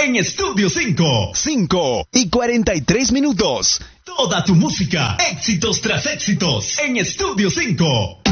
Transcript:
en Estudio 5. 5:43. Toda tu música, éxitos tras éxitos, en Estudio 5.